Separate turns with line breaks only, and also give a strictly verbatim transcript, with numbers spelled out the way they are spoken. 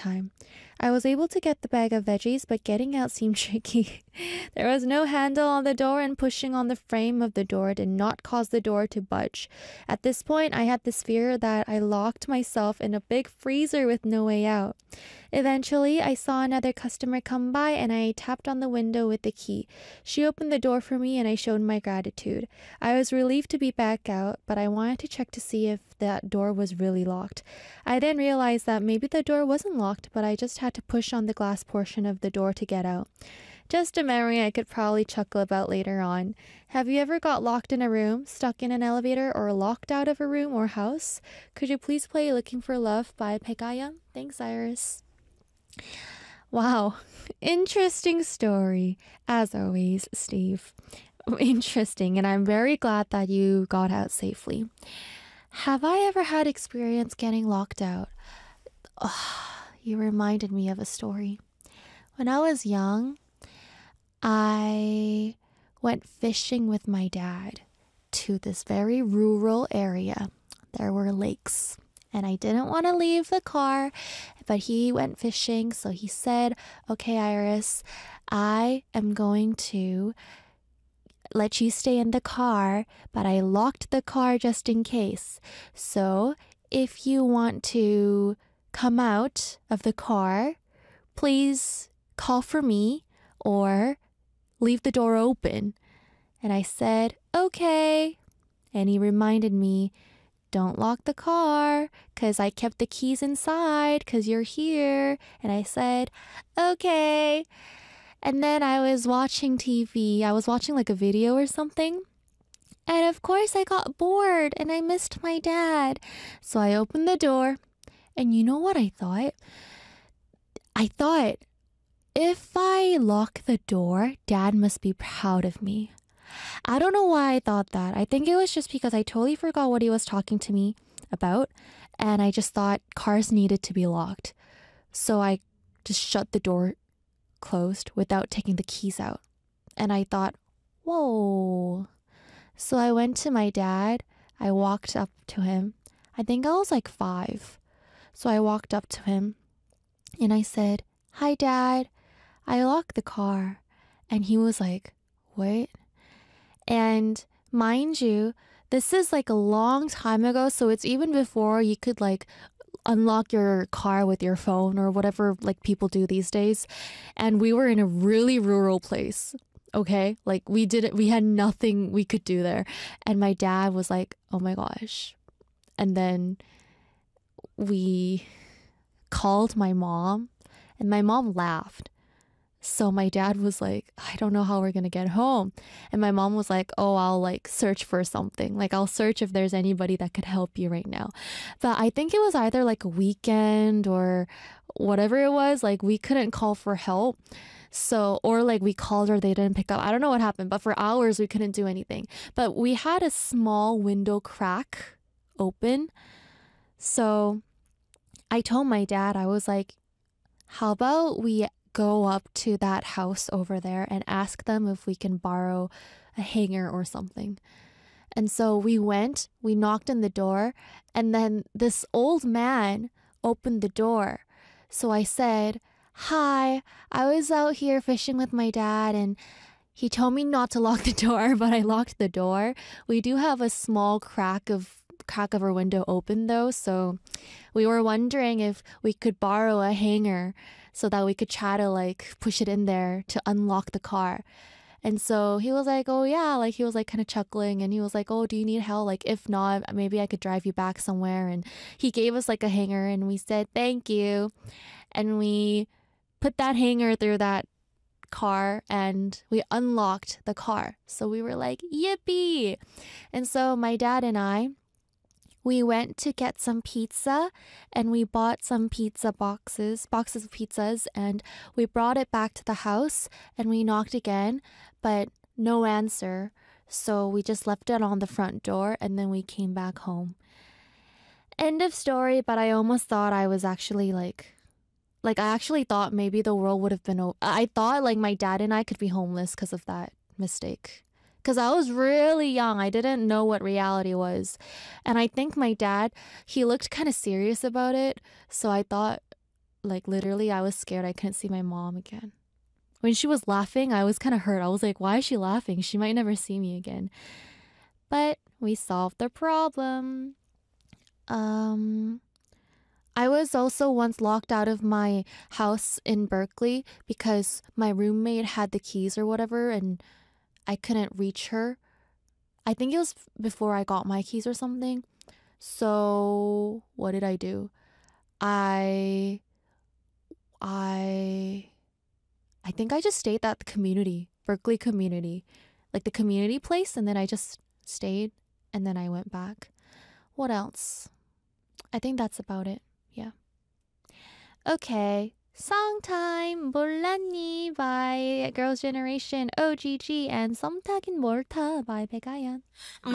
time. I was able to get the bag of veggies, but getting out seemed tricky. There was no handle on the door, and pushing on the frame of the door did not cause the door to budge. At this point, I had this fear that I locked myself in a big freezer with no way out. Eventually, I saw another customer come by and I tapped on the window with the key. She opened the door for me and I showed my gratitude. I was relieved to be back out, but I wanted to check to see if that door was really locked. I then realized that maybe the door wasn't locked, but I just had to push on the glass portion of the door to get out. Just a memory I could probably chuckle about later on. Have you ever got locked in a room, stuck in an elevator, or locked out of a room or house? Could you please play Looking for Love by Pegaya? Thanks, Iris. Wow, interesting story, as always, Steve. Interesting, and I'm very glad that you got out safely. Have I ever had experience getting locked out? Oh, you reminded me of a story. When I was young, I went fishing with my dad to this very rural area. There were lakes. And I didn't want to leave the car, but he went fishing. So he said, okay, Iris, I am going to let you stay in the car, but I locked the car just in case. So if you want to come out of the car, please call for me or leave the door open. And I said, okay. And he reminded me, don't lock the car, because I kept the keys inside, because you're here. And I said, okay. And then I was watching T V. I was watching like a video or something. And of course I got bored and I missed my dad. So I opened the door. And you know what I thought? I thought, if I lock the door, Dad must be proud of me. I don't know why I thought that. I think it was just because I totally forgot what he was talking to me about. And I just thought cars needed to be locked. So I just shut the door closed without taking the keys out. And I thought, whoa. So I went to my dad. I walked up to him. I think I was like five. So I walked up to him and I said, hi, Dad. I locked the car. And he was like, what? And mind you, this is like a long time ago, so it's even before you could like unlock your car with your phone or whatever like people do these days. And we were in a really rural place, okay? Like we didn't, we had nothing we could do there. And my dad was like, oh my gosh. And then we called my mom and my mom laughed. So my dad was like, I don't know how we're going to get home. And my mom was like, oh, I'll like search for something. Like I'll search if there's anybody that could help you right now. But I think it was either like a weekend or whatever it was. Like we couldn't call for help. So, or like we called or they didn't pick up. I don't know what happened, but for hours we couldn't do anything. But we had a small window crack open. So I told my dad, I was like, how about we go up to that house over there and ask them if we can borrow a hanger or something. And so we went, we knocked on the door, and then this old man opened the door. So I said, hi, I was out here fishing with my dad and he told me not to lock the door, but I locked the door. We do have a small crack of crack of our window open though, so we were wondering if we could borrow a hanger so that we could try to like push it in there to unlock the car. And so he was like, oh yeah, like he was like kind of chuckling and he was like, oh, do you need help? Like if not, maybe I could drive you back somewhere. And he gave us like a hanger and we said, thank you. And we put that hanger through that car and we unlocked the car. So we were like, yippee. And so my dad and I, we went to get some pizza and we bought some pizza boxes, boxes of pizzas, and we brought it back to the house and we knocked again, but no answer. So we just left it on the front door and then we came back home. End of story, but I almost thought I was actually like, like I actually thought maybe the world would have been, o- I thought like my dad and I could be homeless because of that mistake. Because I was really young. I didn't know what reality was. And I think my dad, he looked kind of serious about it. So I thought like literally I was scared I couldn't see my mom again. When she was laughing, I was kind of hurt. I was like, why is she laughing? She might never see me again. But we solved the problem. Um, I was also once locked out of my house in Berkeley because my roommate had the keys or whatever and I couldn't reach her. I think it was before I got my keys or something. So what did I do? I I I think I just stayed at the community, Berkeley community, like the community place, and then I just stayed and then I went back. What else? I think that's about it. Yeah. Okay. Song time. 몰랐니 by Girls' Generation, O G G, and 썸타긴 뭘타 by 백아연.